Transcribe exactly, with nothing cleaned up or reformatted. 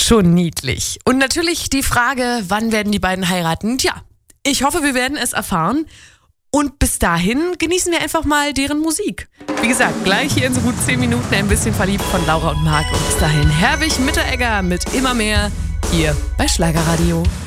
Schon niedlich. Und natürlich die Frage, wann werden die beiden heiraten? Tja, ich hoffe, wir werden es erfahren. Und bis dahin genießen wir einfach mal deren Musik. Wie gesagt, gleich hier in so gut zehn Minuten ein bisschen verliebt von Laura und Marc. Und bis dahin Herwig Mitteregger mit Immer mehr hier bei Schlagerradio.